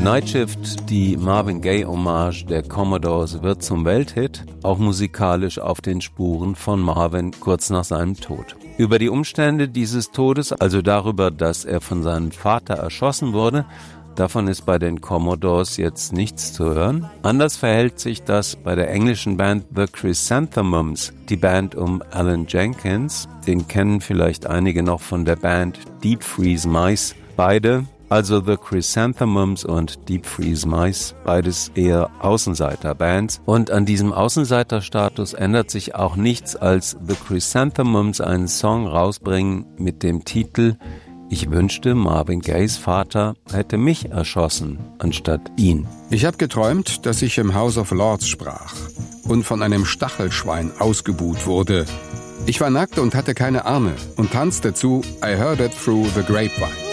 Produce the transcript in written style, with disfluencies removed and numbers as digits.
Night Shift, die Marvin Gaye-Hommage der Commodores, wird zum Welthit, auch musikalisch auf den Spuren von Marvin kurz nach seinem Tod. Über die Umstände dieses Todes, also darüber, dass er von seinem Vater erschossen wurde, davon ist bei den Commodores jetzt nichts zu hören. Anders verhält sich das bei der englischen Band The Chrysanthemums, die Band um Alan Jenkins. Den kennen vielleicht einige noch von der Band Deep Freeze Mice. Beide, also The Chrysanthemums und Deep Freeze Mice, beides eher Außenseiterbands. Und an diesem Außenseiterstatus ändert sich auch nichts, als The Chrysanthemums einen Song rausbringen mit dem Titel „Ich wünschte, Marvin Gayes Vater hätte mich erschossen, anstatt ihn." Ich habe geträumt, dass ich im House of Lords sprach und von einem Stachelschwein ausgebuht wurde. Ich war nackt und hatte keine Arme und tanzte zu I Heard It Through the Grapevine.